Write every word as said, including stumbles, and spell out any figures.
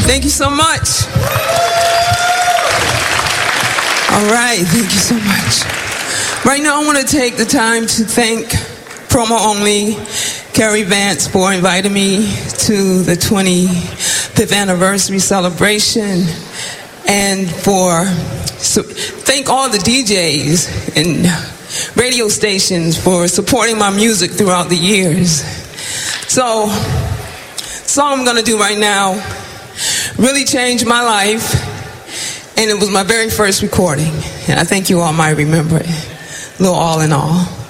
Thank you so much. All right, thank you so much. Right now I want to take the time to thank Promo Only, Carrie Vance, for inviting me to the twenty-fifth anniversary celebration, and for so, thank all the D Js and radio stations for supporting my music throughout the years. So, the song I'm going to do right now really changed my life. And it was my very first recording. And I think you all might remember it. A little All in All.